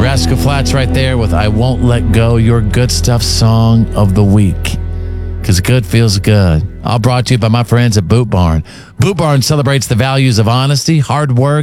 Rascal Flatts right there with I Won't Let Go, your good stuff song of the week. Because good feels good. All brought to you by my friends at Boot Barn. Boot Barn celebrates the values of honesty, hard work,